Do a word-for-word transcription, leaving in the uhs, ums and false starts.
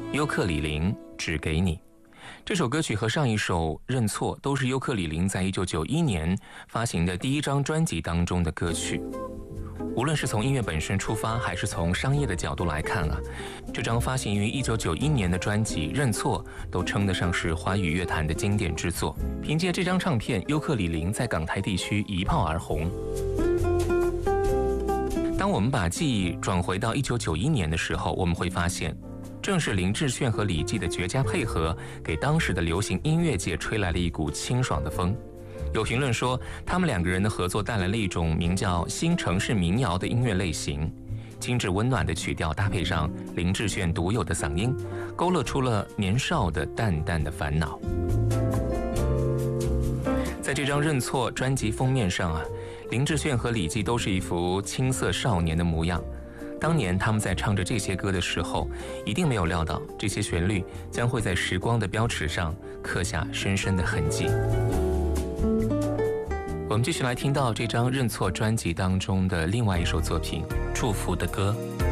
优客李林只给你。这首歌曲和上一首《认错》都是优客李林在一九九一年发行的第一张专辑当中的歌曲。无论是从音乐本身出发，还是从商业的角度来看啊，这张发行于一九九一年的专辑《认错》都称得上是华语乐坛的经典之作。凭借这张唱片，优客李林在港台地区一炮而红。当我们把记忆转回到一九九一年的时候，我们会发现，正是林志炫和李记的绝佳配合，给当时的流行音乐界吹来了一股清爽的风。有评论说，他们两个人的合作带来了一种名叫新城市民谣的音乐类型，精致温暖的曲调搭配上林志炫独有的嗓音，勾勒出了年少的淡淡的烦恼。在这张《认错》专辑封面上啊，林志炫和李记都是一副青涩少年的模样。当年他们在唱着这些歌的时候，一定没有料到这些旋律将会在时光的标尺上刻下深深的痕迹。我们继续来听到这张《认错》专辑当中的另外一首作品《祝福的歌》。